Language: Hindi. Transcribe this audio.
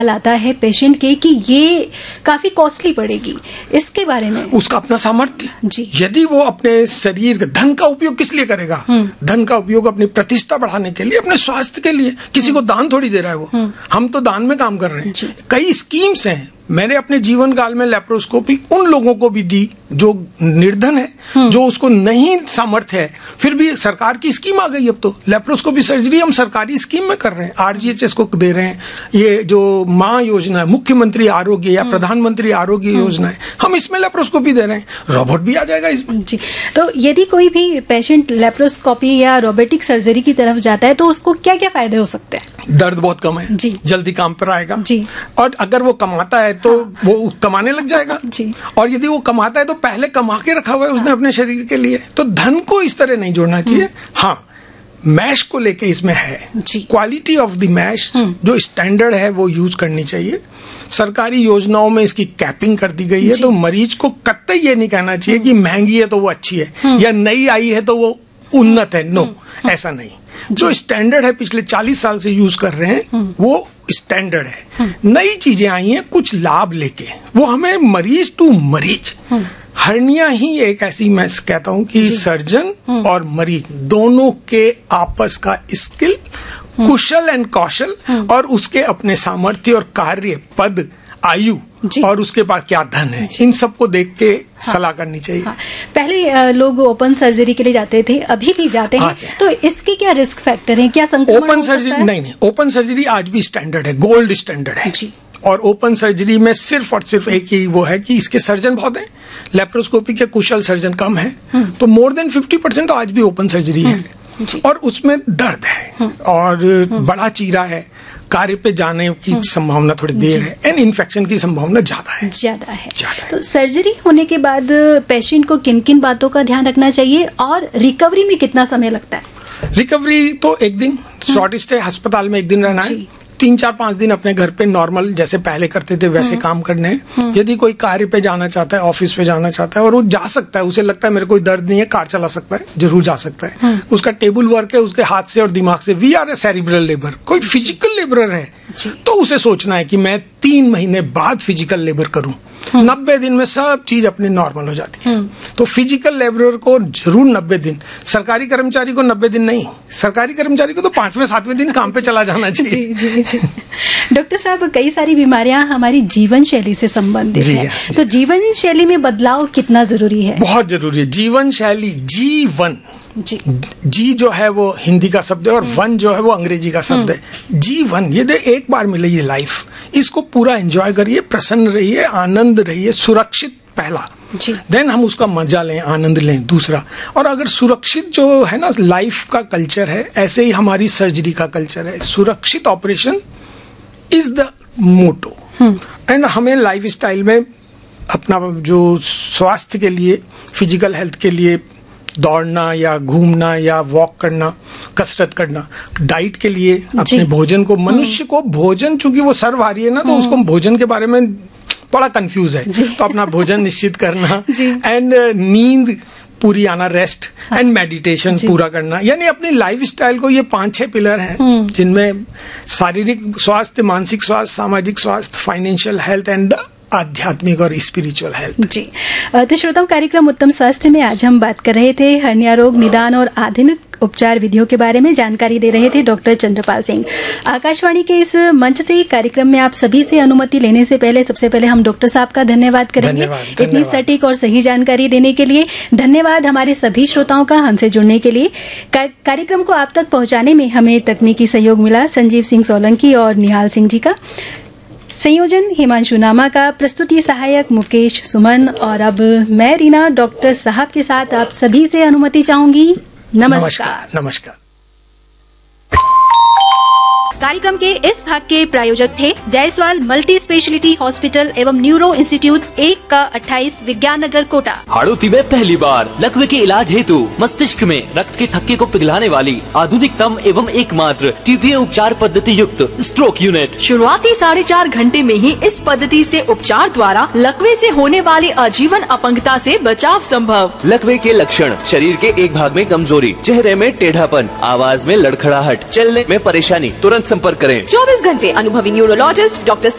आता है पेशेंट के कि ये काफी कॉस्टली पड़ेगी, इसके बारे में? उसका अपना सामर्थ्य जी। यदि वो अपने शरीर धन का उपयोग किस लिए करेगा? धन का उपयोग अपनी प्रतिष्ठा बढ़ाने के लिए, अपने स्वास्थ्य के लिए। किसी को दान थोड़ी दे रहा है वो। हम तो दान में काम कर रहे हैं। कई स्कीम्स हैं। मैंने अपने जीवन काल में लेप्रोस्कोपी उन लोगों को भी दी जो निर्धन है, जो उसको नहीं सामर्थ्य है, फिर भी सरकार की स्कीम आ गई। अब तो लेप्रोस्कोपी सर्जरी हम सरकारी स्कीम में कर रहे हैं, RGHS को दे रहे हैं। ये जो माँ योजना है, मुख्यमंत्री आरोग्य या प्रधानमंत्री आरोग्य योजना है, हम इसमें लेप्रोस्कोपी दे रहे हैं। रोबोट भी आ जाएगा इसमें। जी। तो यदि कोई भी पेशेंट लेप्रोस्कोपी या रोबोटिक सर्जरी की तरफ जाता है तो उसको क्या क्या फायदे हो सकते हैं? दर्द बहुत कम है जी। जल्दी काम पर आएगा जी। और अगर वो कमाता है तो वो कमाने लग जाएगा जी। और यदि वो कमाता है तो पहले कमा के रखा हुआ है उसने अपने शरीर के लिए। तो धन को इस तरह नहीं जोड़ना चाहिए। हाँ, मैश को लेके इसमें है, क्वालिटी ऑफ द मैश जो स्टैंडर्ड है वो यूज करनी चाहिए। सरकारी योजनाओं में इसकी कैपिंग कर दी गई है, तो मरीज को कतई ये नहीं कहना चाहिए कि महंगी है तो वो अच्छी है या नई आई है तो वो उन्नत है। नो, ऐसा नहीं। जो स्टैंडर्ड है पिछले 40 साल से यूज कर रहे हैं वो स्टैंडर्ड है। नई चीजें आई हैं कुछ लाभ लेके, वो हमें मरीज टू मरीज। हर्निया ही एक ऐसी, मैं कहता हूं कि सर्जन और मरीज दोनों के आपस का स्किल, कुशल एंड कौशल और उसके अपने सामर्थ्य और कार्य, पद, आयु और उसके पास क्या धन है, इन सबको देख के सलाह करनी चाहिए। पहले लोग ओपन सर्जरी के लिए जाते थे, अभी भी जाते हैं। तो इसके क्या रिस्क फैक्टर हैं? क्या संक्रमण ओपन सर्जरी? नहीं, ओपन सर्जरी आज भी स्टैंडर्ड है, गोल्ड स्टैंडर्ड है। और ओपन सर्जरी में सिर्फ और सिर्फ एक ही वो है कि इसके सर्जन बहुत हैं, लेप्रोस्कोपी के कुशल सर्जन कम हैं। तो मोर देन 50% तो आज भी ओपन सर्जरी है और उसमें दर्द है और बड़ा चीरा है, कार्य पे जाने की संभावना थोड़ी देर है एंड इन्फेक्शन की संभावना ज्यादा है। तो सर्जरी होने के बाद पेशेंट को किन किन बातों का ध्यान रखना चाहिए और रिकवरी में कितना समय लगता है? रिकवरी तो एक दिन, शॉर्ट स्टे अस्पताल में एक दिन रहना है, 3-4-5 दिन अपने घर पे नॉर्मल जैसे पहले करते थे वैसे काम करने हैं। यदि कोई कार्य पे जाना चाहता है, ऑफिस पे जाना चाहता है और वो जा सकता है, उसे लगता है मेरे कोई दर्द नहीं है, कार चला सकता है, जरूर जा सकता है। उसका टेबल वर्क है, उसके हाथ से और दिमाग से। We R A cerebral labour. कोई फिजिकल लेबरर है तो उसे सोचना है कि मैं 3 महीने बाद फिजिकल लेबर करूं। 90 दिन में सब चीज अपनी नॉर्मल हो जाती है। तो फिजिकल लेबरर को जरूर 90 दिन, सरकारी कर्मचारी को 90 दिन नहीं, सरकारी कर्मचारी को तो 5वें-7वें दिन काम पे चला जाना चाहिए। जी। डॉक्टर साहब, कई सारी बीमारियां हमारी जीवन शैली से संबंधित है। तो जीवन शैली में बदलाव कितना जरूरी है? बहुत जरूरी है। जीवन शैली, जीवन, जी जो है वो हिंदी का शब्द है और वन जो है वो अंग्रेजी का शब्द है। जीवन, ये एक बार मिले ये लाइफ, इसको पूरा एंजॉय करिए, प्रसन्न रहिए, आनंद रहिए, सुरक्षित पहला, देन हम उसका मजा लें, आनंद लें दूसरा। और अगर सुरक्षित जो है ना लाइफ का कल्चर है, ऐसे ही हमारी सर्जरी का कल्चर है। सुरक्षित operation is the motto and हमें लाइफ स्टाइल में अपना जो स्वास्थ्य के लिए, फिजिकल हेल्थ के लिए दौड़ना या घूमना या वॉक करना, कसरत करना, डाइट के लिए अपने भोजन को, मनुष्य को भोजन, चूंकि वो सर्वहारी है ना, तो उसको भोजन के बारे में बड़ा कंफ्यूज है। तो अपना भोजन निश्चित करना एंड नींद पूरी आना, रेस्ट एंड मेडिटेशन पूरा करना, यानी अपनी लाइफ स्टाइल को, ये 5-6 पिलर हैं जिनमें शारीरिक स्वास्थ्य, मानसिक स्वास्थ्य, सामाजिक स्वास्थ्य, फाइनेंशियल हेल्थ एंड आध्यात्मिक और स्पिरिचुअल हेल्थ। जी। तो श्रोताओं, कार्यक्रम उत्तम स्वास्थ्य में आज हम बात कर रहे थे हर्निया रोग निदान और आधुनिक उपचार विधियों के बारे में जानकारी दे रहे थे डॉक्टर चंद्रपाल सिंह। आकाशवाणी के इस मंच से कार्यक्रम में आप सभी से अनुमति लेने से पहले सबसे पहले हम डॉक्टर साहब का धन्यवाद करेंगे इतनी सटीक और सही जानकारी देने के लिए। धन्यवाद हमारे सभी श्रोताओं का हमसे जुड़ने के लिए। कार्यक्रम को आप तक पहुंचाने में हमें तकनीकी सहयोग मिला संजीव सिंह सोलंकी और निहाल सिंह जी का, संयोजन हिमांशु नामा का, प्रस्तुति सहायक मुकेश सुमन। और अब मैं रीना डॉक्टर साहब के साथ आप सभी से अनुमति चाहूंगी। नमस्कार। कार्यक्रम के इस भाग के प्रायोजक थे जायसवाल मल्टी स्पेशलिटी हॉस्पिटल एवं न्यूरो इंस्टीट्यूट 1 का 28 विज्ञान नगर कोटा। हाड़ोती में पहली बार लकवे के इलाज हेतु मस्तिष्क में रक्त के थक्के को पिघलाने वाली आधुनिकतम एवं एकमात्र टीपीए उपचार पद्धति युक्त स्ट्रोक यूनिट। शुरुआती 4.5 घंटे में ही इस पद्धति से उपचार द्वारा लकवे से होने वाली आजीवन अपंगता से बचाव संभव। लकवे के लक्षण: शरीर के एक भाग में कमजोरी, चेहरे में टेढ़ापन, आवाज में लड़खड़ाहट, चलने में परेशानी, तुरंत संपर्क करें। 24 घंटे अनुभवी न्यूरोलॉजिस्ट डॉक्टर